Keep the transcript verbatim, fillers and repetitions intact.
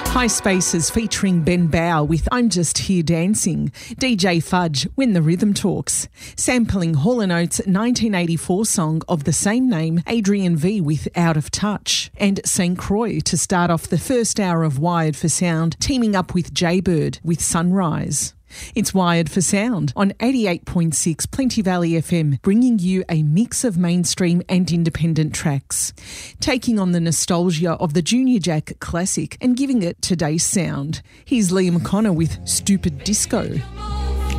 High Spaces featuring Ben Bow with I'm Just Here Dancing. D J Fudge, When the Rhythm Talks. Sampling Hall and Oates' nineteen eighty-four song of the same name, Adrian V with Out of Touch. And Saint Croix to start off the first hour of Wired for Sound, teaming up with Jaybird with Sunrise. It's Wired for Sound on eighty-eight point six Plenty Valley F M, bringing you a mix of mainstream and independent tracks, taking on the nostalgia of the Junior Jack classic and giving it today's sound. Here's Liam Connor with Stupid Disco.